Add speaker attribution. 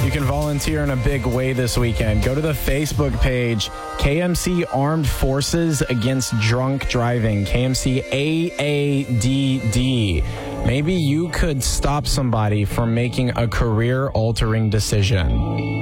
Speaker 1: You can volunteer in a big way this weekend. Go to the Facebook page, KMC Armed Forces Against Drunk Driving, KMC AADD. Maybe you could stop somebody from making a career-altering decision.